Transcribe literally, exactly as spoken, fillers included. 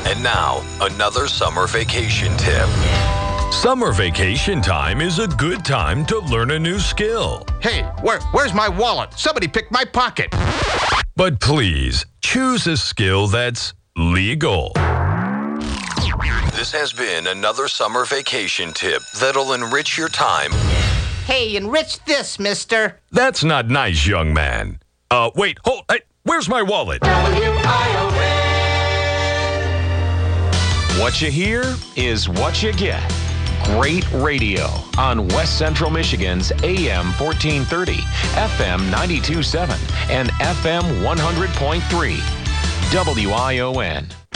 And now, another summer vacation tip. Summer vacation time is a good time to learn a new skill. Hey, where, where's my wallet? Somebody picked my pocket. But please, choose a skill that's legal. This has been another summer vacation tip that'll enrich your time. Hey, enrich this, mister. That's not nice, young man. Uh, wait, hold, hey, where's my wallet? W I O N. What you hear is what you get. Great radio on West Central Michigan's A M fourteen thirty, F M ninety-two point seven, and F M one hundred point three. W I O N.